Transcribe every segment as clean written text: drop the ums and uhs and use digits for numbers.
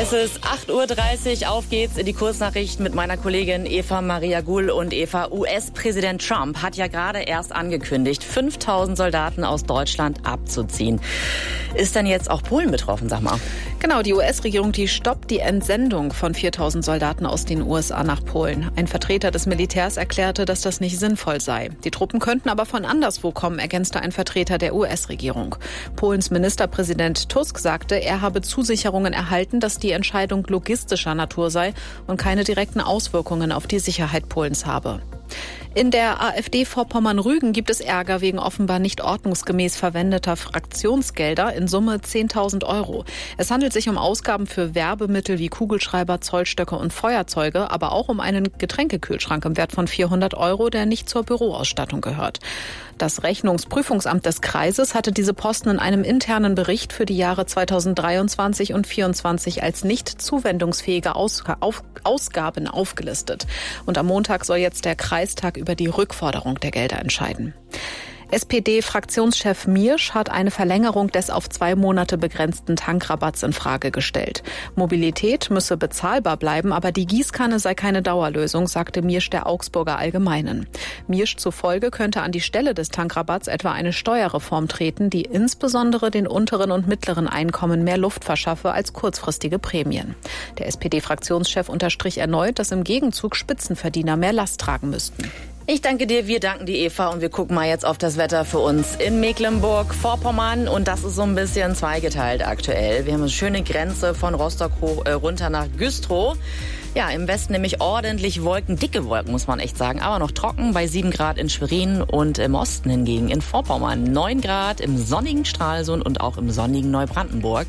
Es ist 8:30 Uhr, auf geht's in die Kurznachrichten mit meiner Kollegin Eva Maria Gull. Und Eva, US-Präsident Trump hat ja gerade erst angekündigt, 5.000 Soldaten aus Deutschland abzuziehen. Ist denn jetzt auch Polen betroffen, sag mal? Genau, die US-Regierung, die stoppt die Entsendung von 4.000 Soldaten aus den USA nach Polen. Ein Vertreter des Militärs erklärte, dass das nicht sinnvoll sei. Die Truppen könnten aber von anderswo kommen, ergänzte ein Vertreter der US-Regierung. Polens Ministerpräsident Tusk sagte, er habe Zusicherungen erhalten, dass die Entscheidung logistischer Natur sei und keine direkten Auswirkungen auf die Sicherheit Polens habe. In der AfD Vorpommern-Rügen gibt es Ärger wegen offenbar nicht ordnungsgemäß verwendeter Fraktionsgelder in Summe 10.000 Euro. Es handelt sich um Ausgaben für Werbemittel wie Kugelschreiber, Zollstöcke und Feuerzeuge, aber auch um einen Getränkekühlschrank im Wert von 400 Euro, der nicht zur Büroausstattung gehört. Das Rechnungsprüfungsamt des Kreises hatte diese Posten in einem internen Bericht für die Jahre 2023 und 2024 als nicht zuwendungsfähige Ausgaben aufgelistet. Und am Montag soll jetzt der Kreistag über die Rückforderung der Gelder entscheiden. SPD-Fraktionschef Miersch hat eine Verlängerung des auf 2 Monate begrenzten Tankrabatts in Frage gestellt. Mobilität müsse bezahlbar bleiben, aber die Gießkanne sei keine Dauerlösung, sagte Miersch der Augsburger Allgemeinen. Miersch zufolge könnte an die Stelle des Tankrabatts etwa eine Steuerreform treten, die insbesondere den unteren und mittleren Einkommen mehr Luft verschaffe als kurzfristige Prämien. Der SPD-Fraktionschef unterstrich erneut, dass im Gegenzug Spitzenverdiener mehr Last tragen müssten. Ich danke dir, wir danken dir, Eva, und wir gucken mal jetzt auf das Wetter für uns in Mecklenburg-Vorpommern, und das ist so ein bisschen zweigeteilt aktuell. Wir haben eine schöne Grenze von Rostock runter nach Güstrow. Ja, im Westen nämlich ordentlich Wolken, dicke Wolken, muss man echt sagen, aber noch trocken bei 7 Grad in Schwerin, und im Osten hingegen in Vorpommern 9 Grad im sonnigen Stralsund und auch im sonnigen Neubrandenburg.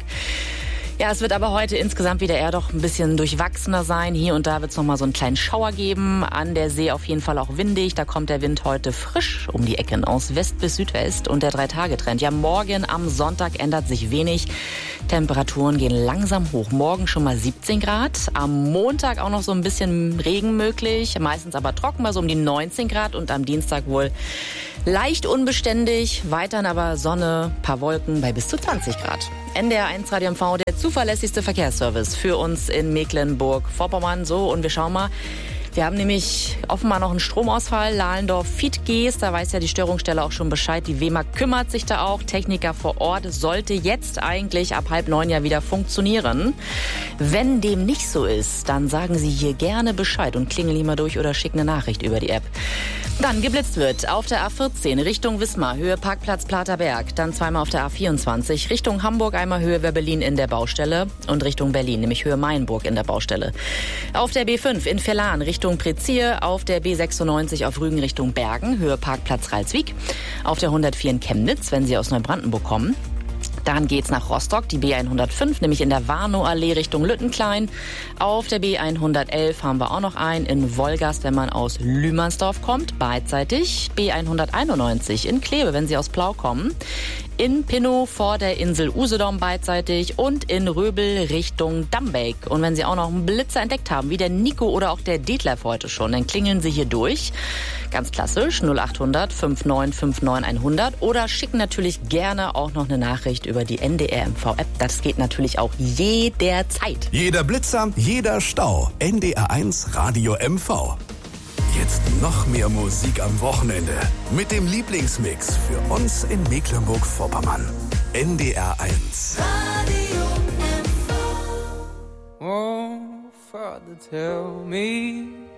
Ja, es wird aber heute insgesamt wieder eher doch ein bisschen durchwachsener sein. Hier und da wird es nochmal so einen kleinen Schauer geben. An der See auf jeden Fall auch windig. Da kommt der Wind heute frisch um die Ecken aus West bis Südwest. Und der 3-Tage-Trend. Ja, morgen am Sonntag ändert sich wenig. Temperaturen gehen langsam hoch. Morgen schon mal 17 Grad. Am Montag auch noch so ein bisschen Regen möglich. Meistens aber trocken, mal so um die 19 Grad. Und am Dienstag wohl leicht unbeständig. Weiterhin aber Sonne, paar Wolken bei bis zu 20 Grad. NDR 1 Radio MV, der zuverlässigste Verkehrsservice für uns in Mecklenburg-Vorpommern. So, und wir schauen mal. Wir haben nämlich offenbar noch einen Stromausfall. Lahlendorf-Fiedgeest, da weiß ja die Störungsstelle auch schon Bescheid. Die WEMA kümmert sich da auch. Techniker vor Ort, sollte jetzt eigentlich ab 8:30 ja wieder funktionieren. Wenn dem nicht so ist, dann sagen Sie hier gerne Bescheid und klingeln hier mal durch oder schicken eine Nachricht über die App. Dann geblitzt wird auf der A14 Richtung Wismar, Höhe Parkplatz Platerberg. Dann zweimal auf der A24 Richtung Hamburg, einmal Höhe Berlin in der Baustelle und Richtung Berlin, nämlich Höhe Mainburg in der Baustelle. Auf der B5 in Verlan Richtung Prezier, auf der B96 auf Rügen Richtung Bergen, Höhe Parkplatz Ralswiek. Auf der 104 in Chemnitz, wenn Sie aus Neubrandenburg kommen. Dann geht's nach Rostock, die B105, nämlich in der Warnow-Allee Richtung Lüttenklein. Auf der B111 haben wir auch noch einen in Wolgast, wenn man aus Lümersdorf kommt, beidseitig. B191 in Kleve, wenn Sie aus Plau kommen. In Pinnow vor der Insel Usedom beidseitig und in Röbel Richtung Dambeck. Und wenn Sie auch noch einen Blitzer entdeckt haben, wie der Nico oder auch der Detlef heute schon, dann klingeln Sie hier durch. Ganz klassisch 0800 5959 100 oder schicken natürlich gerne auch noch eine Nachricht über die NDR MV-App. Das geht natürlich auch jederzeit. Jeder Blitzer, jeder Stau. NDR 1 Radio MV. Jetzt noch mehr Musik am Wochenende mit dem Lieblingsmix für uns in Mecklenburg-Vorpommern. NDR 1. Radio MV. Oh, Father, tell me